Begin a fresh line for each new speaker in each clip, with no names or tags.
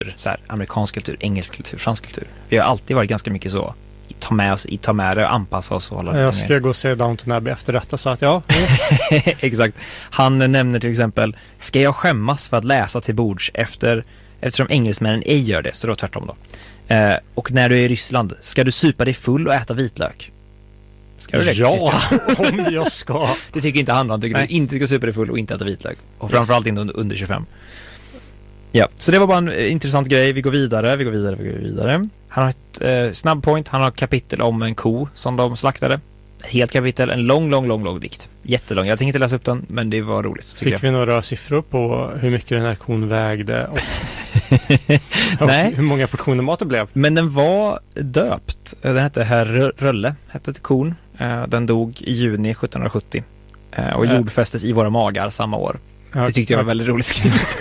så här, amerikansk kultur, engelsk kultur, fransk kultur. Vi har alltid varit ganska mycket så. Ta med det och anpassa oss och hålla
Jag ska gå och se Downton Abbey efter detta, så att ja.
Exakt. Han nämner till exempel: ska jag skämmas för att läsa till bords eftersom engelsmännen ej gör det, så då tvärtom då. Och när du är i Ryssland, ska du supa dig full och äta vitlök? Ska du det?
Ja, om jag ska.
Det tycker inte han tycker
Nej.
du inte ska supa dig full och inte äta vitlök. Och framförallt inte under 25. Ja, så det var bara en intressant grej. Vi går vidare. Han har ett snabbpoint. Han har kapitel om en ko som de slaktade. Helt kapitel, en lång dikt. Jättelång. Jag tänker inte läsa upp den, men det var roligt.
Fick vi några siffror på hur mycket den här kon vägde och
Nej.
hur många portioner mat det blev?
Men den var döpt. Den hette Herr Rölle, hette till kon. Den dog i juni 1770 och jordfästes i våra magar samma år. Det tyckte jag var väldigt roligt skrivet.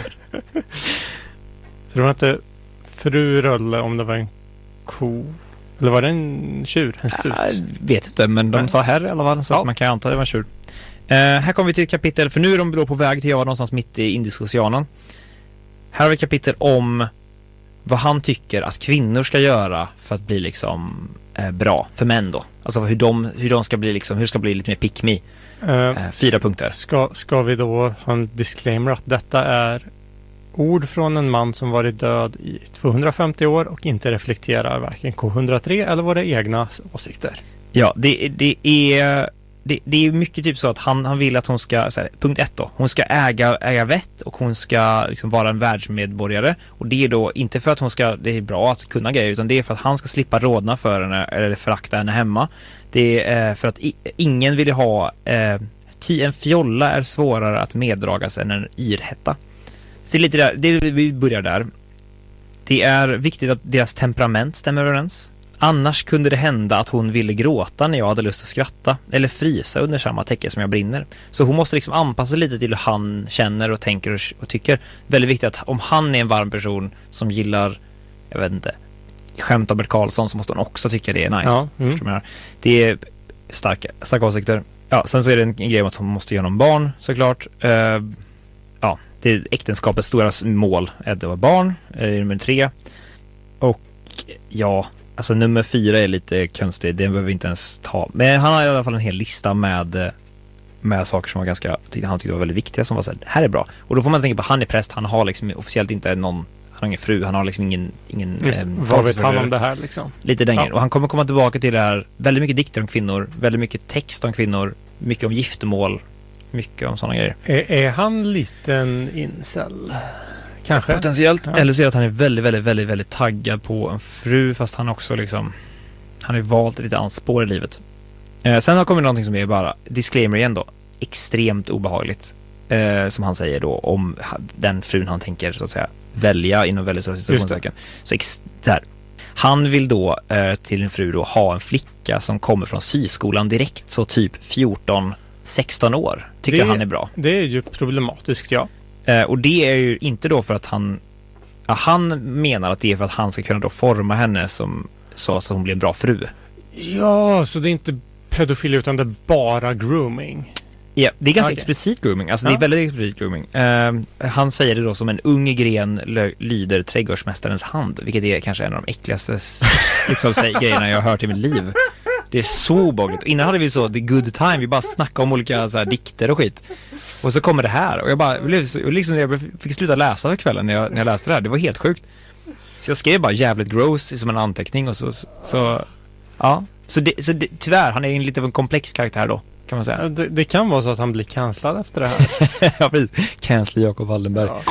Så det var inte fru Rölle om det var en ko? Eller var det en tjur? En stut?
Jag vet inte, men de sa här i alla fall, så att man kan anta att det var en tjur. Här kommer vi till ett kapitel, för nu är de då på väg till Java någonstans mitt i Indiska oceanen. Här har vi ett kapitel om vad han tycker att kvinnor ska göra för att bli liksom bra för män då. Alltså hur de ska bli liksom, hur ska bli lite mer pick me. 4 punkter.
Ska vi då ha en disclaimer att detta är ord från en man som varit död i 250 år och inte reflekterar varken K103 eller våra egna åsikter.
Ja, det är mycket typ så att han vill att hon ska, så här, punkt 1 då, hon ska äga vett och hon ska liksom vara en världsmedborgare, och det är då inte för att hon ska, det är bra att kunna grejer, utan det är för att han ska slippa rådna för henne eller förakta henne hemma. Det är för att ingen vill ha ty en fjolla är svårare att meddragas än en yrhetta. Så lite där, vi börjar där. Det är viktigt att deras temperament stämmer överens. Annars kunde det hända att hon ville gråta när jag hade lust att skratta, eller frysa under samma täcke som jag brinner. Så hon måste liksom anpassa lite till hur han känner och tänker och tycker. Väldigt viktigt att om han är en varm person som gillar, jag vet inte, skämt om Bert Karlsson, så måste hon också tycka det är nice. Ja, det är starka åsikter. Ja, sen så är det en grej om att hon måste göra någon barn, såklart. Ja, det är äktenskapets stora mål, att det var barn, nummer 3. Och ja, alltså nummer 4 är lite konstigt, det behöver vi inte ens ta. Men han har i alla fall en hel lista med saker som var han tyckte var väldigt viktiga, som var så här är bra. Och då får man tänka på, han är präst, han har liksom officiellt inte någon, han har ingen fru, han har liksom ingen
vad vet han om det här liksom?
Lite den grejen. Och han kommer komma tillbaka till det här, väldigt mycket dikter om kvinnor, väldigt mycket text om kvinnor, mycket om giftermål, mycket om sådana grejer.
Är han liten incel? Kanske.
Potentiellt. Ja. Eller så är att han är väldigt taggad på en fru, fast han också liksom, han har ju valt lite annat spår i livet. Sen har kommit någonting som är bara disclaimer igen då, extremt obehagligt, som han säger då om den frun han tänker så att säga välja inom väldigt stora situationer. Så här, han vill då till en fru då ha en flicka som kommer från syskolan direkt, så typ 14-16 år tycker han är bra.
Det är ju problematiskt, ja.
Och det är ju inte då för att han menar att det är för att han ska kunna då forma henne så att hon blir en bra fru.
Ja, så det är inte pedofili utan det är bara grooming.
Ja, det är ganska explicit grooming. Alltså det är väldigt explicit grooming. Han säger det då som en ung gren lyder trädgårdsmästarens hand, vilket är kanske en av de äckligaste liksom, grejerna jag har hört i mitt liv. Det är så obehagligt. Innan hade vi så the good time, vi bara snackade om olika så här, dikter och skit. Och så kommer det här och jag fick sluta läsa för kvällen när jag läste det här. Det var helt sjukt. Så jag skrev bara jävligt gross som en anteckning och så ja. Så tyvärr, han är en lite av en komplex karaktär då, kan man säga.
Det kan vara så att han blir cancellad efter det här.
Ja, precis. Cancel Jakob Wallenberg. Ja.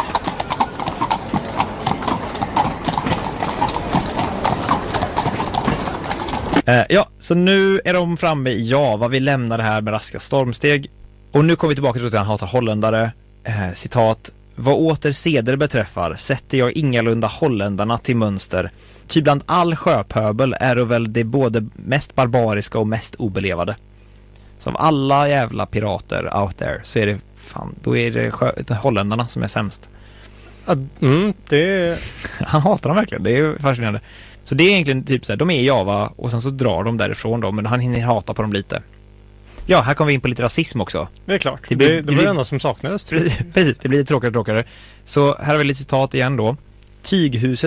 Ja, så nu är de framme i Java. Vi lämnar det här med raska stormsteg. Och nu kommer vi tillbaka till att han hatar holländare. Citat: vad åter seder beträffar sätter jag ingalunda holländarna till mönster. Ty bland all sjöpöbel är det väl det både mest barbariska och mest obelevade. Som alla jävla pirater out there så är det då är det holländarna som är sämst. Han hatar dem verkligen, det är fascinerande. Så det är egentligen typ så här, de är i Java och sen så drar de därifrån då, men han hinner hata på dem lite. Ja, här kommer vi in på lite rasism också.
Det är klart. Det var det enda som saknades.
Precis, det blir lite tråkigare. Så här har vi lite citat igen då. tyghuset